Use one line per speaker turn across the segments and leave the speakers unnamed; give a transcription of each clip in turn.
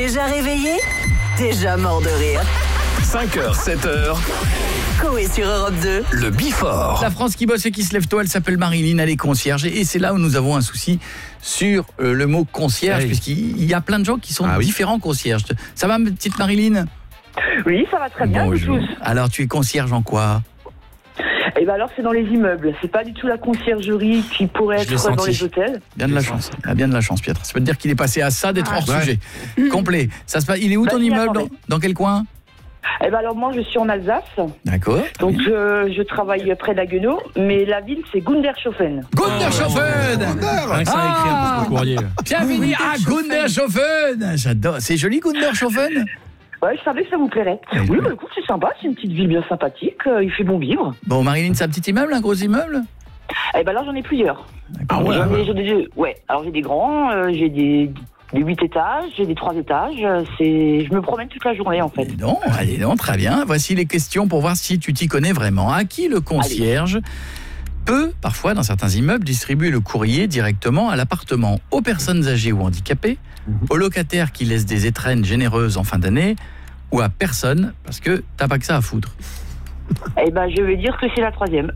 Déjà réveillé, déjà mort de rire.
5h, 7h.
Coé sur Europe 2.
Le Before.
La France qui bosse et qui se lève tôt, elle s'appelle Marilyn, elle est concierge. Et c'est là où nous avons un souci sur le mot concierge, puisqu'il y a plein de gens qui sont différents concierges. Ça va, petite Marilyn ?
Oui, ça va très bien, vous tous.
Alors, tu es concierge en quoi ?
Et ben alors, c'est dans les immeubles. C'est pas du tout la conciergerie qui pourrait être dans les hôtels.
Bien de la chance. Bien de la chance, Pietre. Ça veut dire qu'il est passé à ça d'être hors sujet. Complet. Ça se passe. Il est où ton immeuble ? Dans quel coin ?
Eh ben alors moi je suis en Alsace.
D'accord.
Donc je travaille près d'Haguenau, mais la ville c'est Gundershofen.
Gundershofen. Bienvenue à Gundershofen. J'adore. C'est joli Gundershofen.
Ouais, je savais que ça vous plairait. Oui, bah écoute, c'est sympa, c'est une petite ville bien sympathique, il fait bon vivre.
Bon, Marilyn, c'est un petit immeuble, un gros immeuble ?
Eh ben là j'en ai plusieurs.
Ah ouais.
Alors j'ai des grands, j'ai des 8 étages, j'ai des 3 étages, je me promène toute la journée en fait.
Allez donc, très bien. Voici les questions pour voir si tu t'y connais vraiment. À qui le concierge peut, parfois dans certains immeubles, distribuer le courrier directement à l'appartement, aux personnes âgées ou handicapées, aux locataires qui laissent des étrennes généreuses en fin d'année, ou à personne, parce que t'as pas que ça à foutre?
Eh ben je vais dire que c'est la 3e.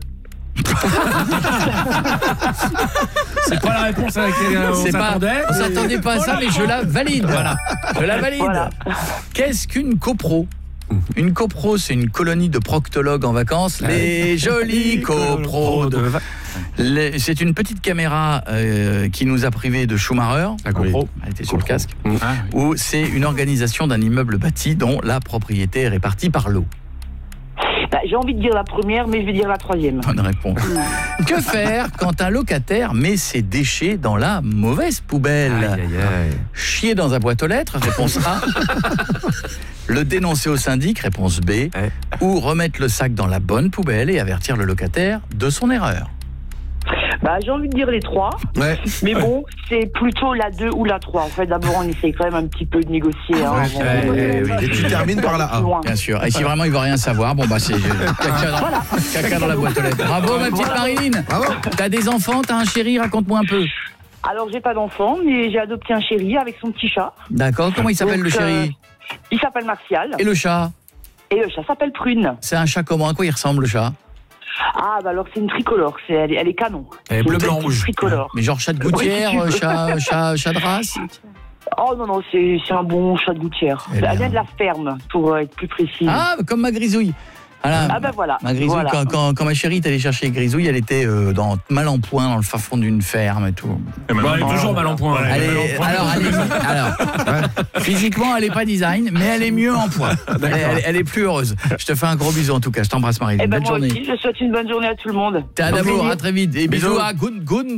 C'est quoi la réponse à laquelle on s'attendait ?
On s'attendait pas à ça, mais je la valide. Voilà. Je la valide. Voilà. Qu'est-ce qu'une copro ? Une copro, c'est une colonie de proctologues en vacances. Les jolis copros. C'est une petite caméra qui nous a privés de Schumacher. La GoPro. Elle était sur le casque. Où c'est une organisation d'un immeuble bâti dont la propriété est répartie par lot.
J'ai envie de dire la première, mais je vais dire la 3e.
Bonne réponse. Que faire quand un locataire met ses déchets dans la mauvaise poubelle ? Chier dans un boîte aux lettres, réponse A. Le dénoncer au syndic, réponse B. Ou remettre le sac dans la bonne poubelle et avertir le locataire de son erreur.
J'ai envie de dire les 3, mais bon, c'est plutôt la 2 ou la 3. En fait, d'abord, on essaye quand même un petit peu de négocier.
Et tu termines par la A.
Bien sûr. Et si vraiment il veut rien savoir, c'est caca dans la boîte aux lettres. Bravo, ma petite Marilyn. Bravo. T'as des enfants, t'as un chéri, raconte-moi un peu.
Alors, j'ai pas d'enfant, mais j'ai adopté un chéri avec son petit chat.
D'accord. Comment il s'appelle le chéri ?
Il s'appelle Martial.
Et le chat ?
Et le chat s'appelle Prune.
C'est un chat comment ? À quoi il ressemble, le chat ?
Alors c'est une tricolore, elle est canon.
Elle est bleu, blanc, rouge.
Tricolore.
Mais genre chat de gouttière, chat de race ?
Oh non, c'est un bon chat de gouttière. Elle vient de la ferme, pour être plus précis.
Ah, comme ma grisouille.
Voilà.
Ma grisouille,
voilà.
Quand ma chérie est allée chercher grisouille, elle était dans mal en point, dans le fin fond d'une ferme et tout.
Elle est toujours mal en point.
Physiquement, elle est pas design, mais elle est mieux en point. Elle est plus heureuse. Je te fais un gros bisou en tout cas. Je t'embrasse, Marilyn. Belle journée.
Aussi, je souhaite une bonne journée à tout le monde.
T'es d'amour, à très vite. Et bisous à Gundershofen.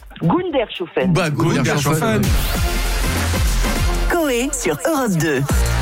Gundershofen.
Gundershofen.
Coé sur Europe 2.